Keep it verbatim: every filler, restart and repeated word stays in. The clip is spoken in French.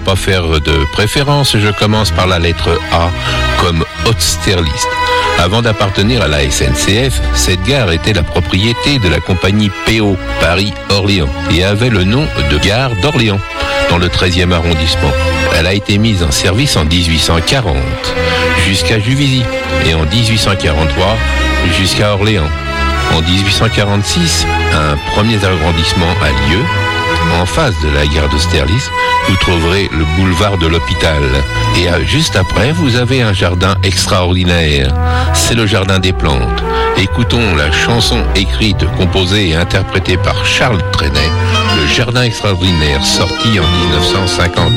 pas faire de préférence, je commence par la lettre A, comme Austerlitz. Avant d'appartenir à la S N C F, cette gare était la propriété de la compagnie P O, Paris-Orléans, et avait le nom de gare d'Orléans, dans le treizième arrondissement. Elle a été mise en service en dix-huit cent quarante, jusqu'à Juvisy, et en dix-huit cent quarante-trois, jusqu'à Orléans. En dix-huit cent quarante-six, un premier agrandissement a lieu. En face de la gare d'Austerlitz, vous trouverez le boulevard de l'Hôpital. Et juste après, vous avez un jardin extraordinaire. C'est le jardin des plantes. Écoutons la chanson écrite, composée et interprétée par Charles Trenet, Le Jardin extraordinaire, sorti en dix-neuf cent cinquante.